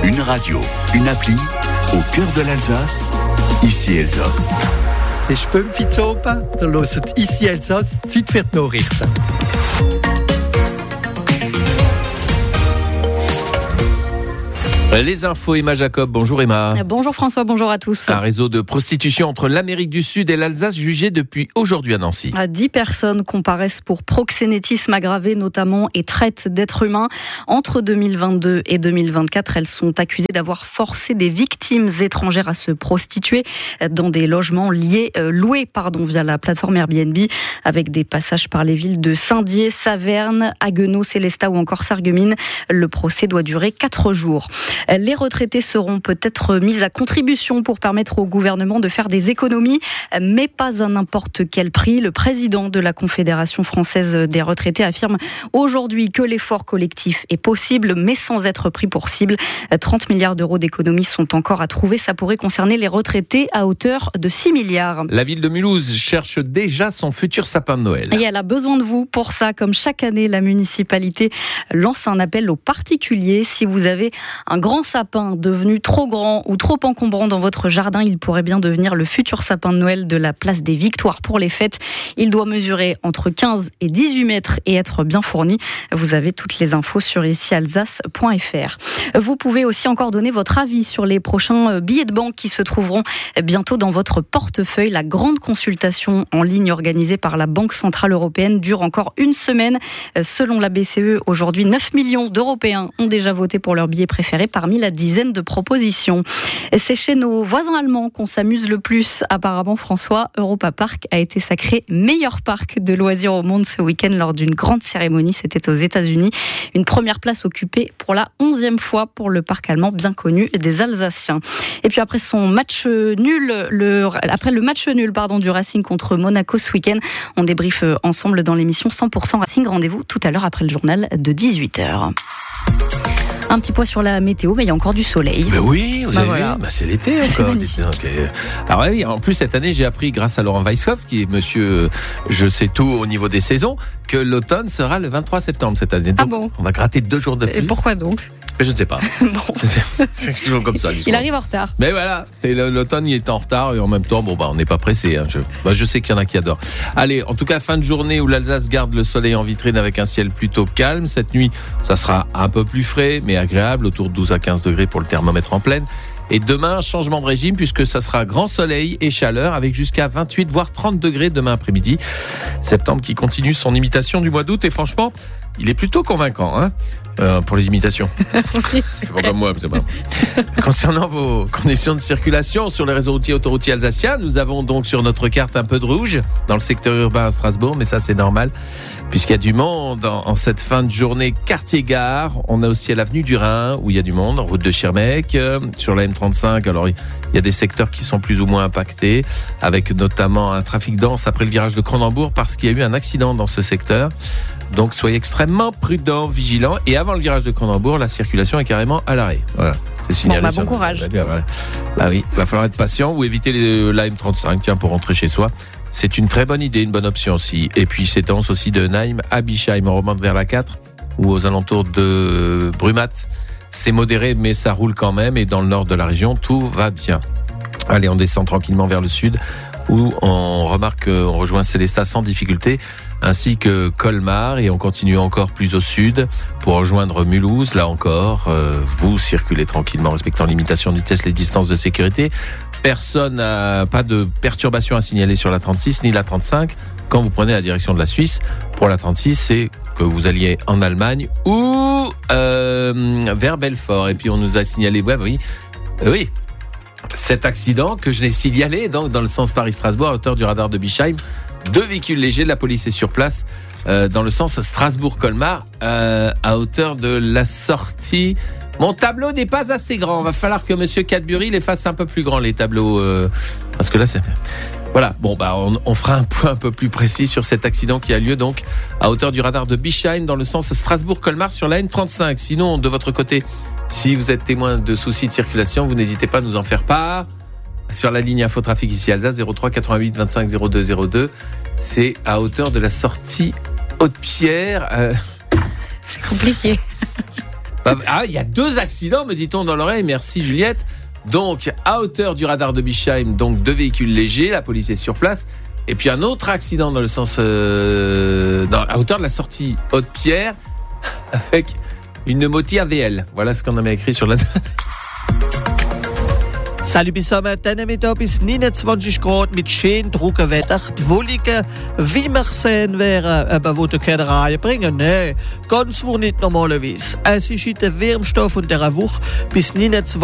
Une radio, une appli, au cœur de l'Alsace, ici Elsass. C'est schön Pizzopa, da hört ici Elsass, Zeit wird Nachrichten. Les infos, Emma Jacob. Bonjour Emma. Bonjour François, bonjour à tous. Un réseau de prostitution entre l'Amérique du Sud et l'Alsace jugé depuis aujourd'hui à Nancy. 10 personnes comparaissent pour proxénétisme aggravé notamment et traite d'êtres humains. Entre 2022 et 2024, elles sont accusées d'avoir forcé des victimes étrangères à se prostituer dans des logements loués via la plateforme Airbnb, avec des passages par les villes de Saint-Dié, Saverne, Haguenau, Célestat ou encore Sarreguemines. Le procès doit durer 4 jours. Les retraités seront peut-être mis à contribution pour permettre au gouvernement de faire des économies, mais pas à n'importe quel prix. Le président de la Confédération française des retraités affirme aujourd'hui que l'effort collectif est possible, mais sans être pris pour cible. 30 milliards d'euros d'économies sont encore à trouver. Ça pourrait concerner les retraités à hauteur de 6 milliards. La ville de Mulhouse cherche déjà son futur sapin de Noël. Et elle a besoin de vous pour ça. Comme chaque année, la municipalité lance un appel aux particuliers. Si vous avez un grand sapin devenu trop grand ou trop encombrant dans votre jardin, il pourrait bien devenir le futur sapin de Noël de la place des Victoires pour les fêtes. Il doit mesurer entre 15 et 18 mètres et être bien fourni. Vous avez toutes les infos sur icialsace.fr. Vous pouvez aussi encore donner votre avis sur les prochains billets de banque qui se trouveront bientôt dans votre portefeuille. La grande consultation en ligne organisée par la Banque Centrale Européenne dure encore une semaine. Selon la BCE, aujourd'hui, 9 millions d'Européens ont déjà voté pour leur billet préféré parmi la dizaine de propositions. C'est chez nos voisins allemands qu'on s'amuse le plus. Apparemment, François, Europa Park a été sacré meilleur parc de loisirs au monde ce week-end lors d'une grande cérémonie. C'était aux États-Unis. Une première place occupée pour la 11e fois pour le parc allemand bien connu des Alsaciens. Et puis après le match nul du Racing contre Monaco ce week-end, on débriefe ensemble dans l'émission 100% Racing. Rendez-vous tout à l'heure après le journal de 18h. Un petit point sur la météo, mais il y a encore du soleil. Mais oui, vous avez vu, c'est l'été encore. C'est magnifique. Alors oui, en plus cette année, j'ai appris grâce à Laurent Weishoff, qui est monsieur Je sais tout au niveau des saisons, que l'automne sera le 23 septembre cette année. Donc, bon, on va gratter 2 jours de plus. Et pourquoi donc ? Mais je ne sais pas. Bon. C'est toujours comme ça. Il arrive en retard. Mais voilà, l'automne il est en retard et en même temps, on n'est pas pressé. Hein. Je sais qu'il y en a qui adorent. Allez, en tout cas, fin de journée où l'Alsace garde le soleil en vitrine avec un ciel plutôt calme. Cette nuit, ça sera un peu plus frais, mais agréable, autour de 12 à 15 degrés pour le thermomètre en pleine. Et demain, changement de régime puisque ça sera grand soleil et chaleur avec jusqu'à 28 voire 30 degrés demain après-midi. Septembre qui continue son imitation du mois d'août et franchement, il est plutôt convaincant pour les imitations. C'est pas comme moi, c'est pas. Concernant vos conditions de circulation sur les réseaux routiers et autoroutiers alsaciens, nous avons donc sur notre carte un peu de rouge dans le secteur urbain à Strasbourg, mais ça c'est normal puisqu'il y a du monde en cette fin de journée quartier-gare. On a aussi à l'avenue du Rhin où il y a du monde, route de Schirmeck, sur la M35. Alors il y a des secteurs qui sont plus ou moins impactés, avec notamment un trafic dense après le virage de Cronenbourg parce qu'il y a eu un accident dans ce secteur. Donc soyez extrêmement prudents, vigilants. Et avant le virage de Cronenbourg, la circulation est carrément à l'arrêt. Voilà, c'est signalé. Bon courage. Ah oui, il va falloir être patient ou éviter la M35 pour rentrer chez soi. C'est une très bonne idée, une bonne option aussi. Et puis c'est tendance aussi de Naïm à Bischheim. On remonte vers la 4 ou aux alentours de Brumat. C'est modéré, mais ça roule quand même. Et dans le nord de la région, tout va bien. Allez, on descend tranquillement vers le sud où on remarque qu'on rejoint Célestat sans difficulté, ainsi que Colmar, et on continue encore plus au sud pour rejoindre Mulhouse. Là encore, vous circulez tranquillement, respectant l'imitation de vitesse, les distances de sécurité. Personne n'a pas de perturbation à signaler sur la 36 ni la 35 quand vous prenez la direction de la Suisse. Pour la 36, c'est que vous alliez en Allemagne ou vers Belfort. Et puis on nous a signalé, oui, cet accident que je l'ai signalé donc dans le sens Paris-Strasbourg à hauteur du radar de Bischheim. 2 véhicules légers de la police est sur place dans le sens Strasbourg-Colmar à hauteur de la sortie. Mon tableau n'est pas assez grand. Va falloir que Monsieur Cadbury les fasse un peu plus grands les tableaux parce que là c'est voilà. On fera un point un peu plus précis sur cet accident qui a lieu donc à hauteur du radar de Bischheim dans le sens Strasbourg-Colmar sur la N35. Sinon de votre côté, si vous êtes témoin de soucis de circulation, vous n'hésitez pas à nous en faire part sur la ligne Infotrafic ici Alsace 03 88 25 02 02. C'est à hauteur de la sortie Haute-Pierre. C'est compliqué. Il y a 2 accidents, me dit-on dans l'oreille. Merci Juliette. Donc, à hauteur du radar de Bischheim, donc 2 véhicules légers, la police est sur place. Et puis un autre accident dans le sens, à hauteur de la sortie Haute-Pierre, avec une Moti AVL. Voilà ce qu'on avait écrit sur la note. Salut zusammen, dann haben wir hier bis 29 Grad mit schön trockenem Wetter. Die Wohnungen, wie wir sehen, wären, aber wo du keine Reihe bringen. Nein, ganz wo nicht normalerweise. Es ist in der Wärmstoff von dieser Woche bis 29